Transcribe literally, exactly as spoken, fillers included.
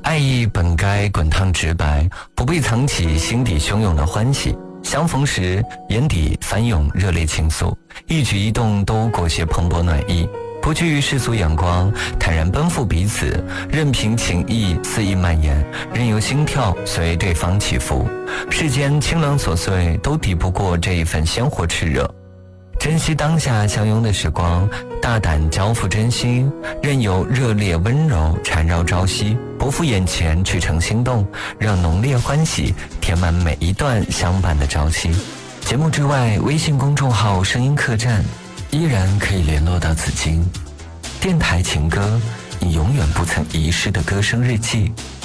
爱意本该滚烫直白，不必藏起心底汹涌的欢喜。相逢时眼底翻涌热烈情愫，一举一动都裹挟蓬勃暖意，不惧于世俗眼光，坦然奔赴彼此，任凭情意肆意蔓延，任由心跳随对方起伏。世间清冷琐碎都抵不过这一份鲜活炽热。珍惜当下相拥的时光，大胆交付真心，任由热烈温柔缠绕朝夕，不负眼前赤诚心动，让浓烈欢喜填满每一段相伴的朝夕。节目之外，微信公众号声音客栈依然可以联络到紫金。电台情歌，你永远不曾遗失的歌声日记。